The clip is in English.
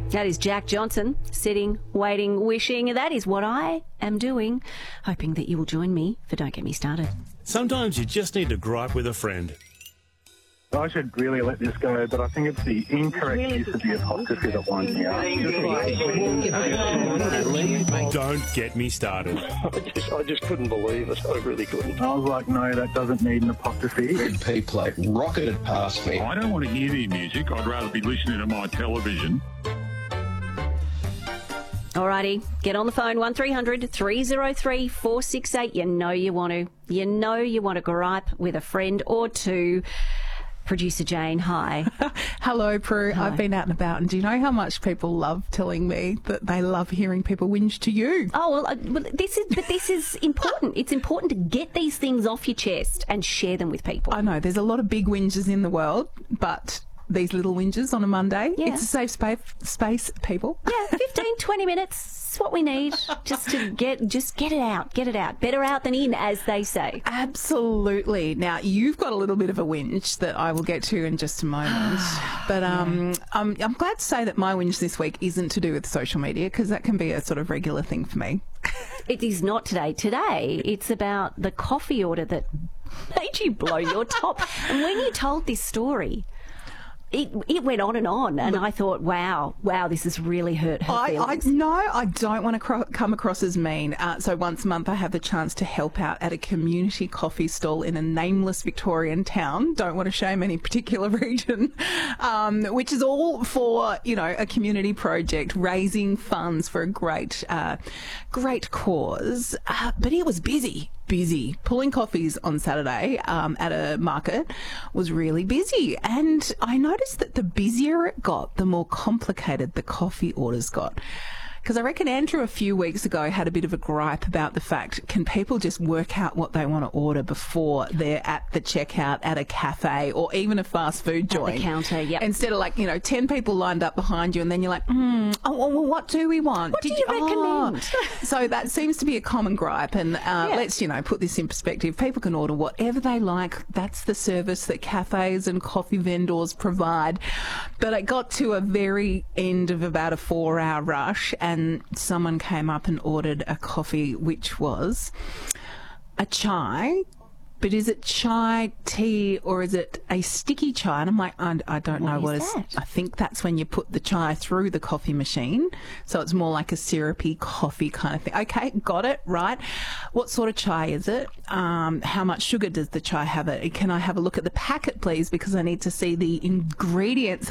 That is Jack Johnson, sitting, waiting, wishing. That is what I am doing, hoping that you will join me for Don't Get Me Started. Sometimes you just need to gripe with a friend. I should really let this go, but I think it's the incorrect use of the apostrophe that winds me up. Don't get me started. I just couldn't believe it. I really couldn't. I was like, no, that doesn't need an apostrophe. Red P plate rocketed past me. I don't want to hear the music. I'd rather be listening to my television. Alrighty, get on the phone, 1300 303 468. You know you want to. You know you want to gripe with a friend or two. Producer Jane, hi. Hello, Prue. Hi. I've been out and about, and do you know how much people love telling me that they love hearing people whinge to you? Oh, well, this is important. It's important to get these things off your chest and share them with people. I know, there's a lot of big whinges in the world, but these little whinges on a Monday, it's a safe space, people. Yeah, 15, 20 minutes. It's what we need just to get it out. Get it out. Better out than in, as they say. Absolutely. Now, you've got a little bit of a whinge that I will get to in just a moment. But I'm glad to say that my whinge this week isn't to do with social media, because that can be a sort of regular thing for me. It is not today. Today, it's about the coffee order that made you blow your top. And when you told this story, it went on, and I thought, wow, this has really hurt her feelings. I don't want to come across as mean. So once a month I have the chance to help out at a community coffee stall in a nameless Victorian town. Don't want to shame any particular region, which is all for, a community project, raising funds for a great cause. But it was busy. Pulling coffees on Saturday at a market was really busy, and I noticed that the busier it got, the more complicated the coffee orders got. Because I reckon Andrew a few weeks ago had a bit of a gripe about the fact, can people just work out what they want to order before they're at the checkout at a cafe or even a fast food joint? At the counter, yeah. Instead of 10 people lined up behind you, and then you're like, what do we want? What do you recommend? So that seems to be a common gripe, and let's, put this in perspective. People can order whatever they like. That's the service that cafes and coffee vendors provide. But it got to a very end of about a 4-hour rush, and someone came up and ordered a coffee which was a chai. But is it chai tea or is it a sticky chai? And I'm like, I don't know what is that? I think that's when you put the chai through the coffee machine. So it's more like a syrupy coffee kind of thing. Okay, got it, right. What sort of chai is it? How much sugar does the chai have? Can I have a look at the packet, please? Because I need to see the ingredients